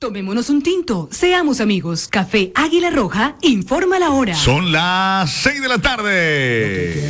Tomémonos un tinto, seamos amigos. Café Águila Roja, informa la hora. Son las 6 de la tarde.